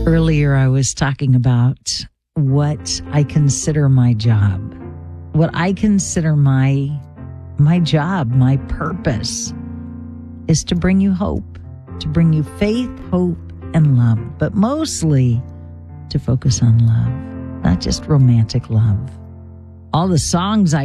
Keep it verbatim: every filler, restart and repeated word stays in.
Earlier, I was talking about what I consider my job. What I consider my my job, my purpose, is to bring you hope, to bring you faith, hope, and love, but mostly to focus on love, not just romantic love. All the songs I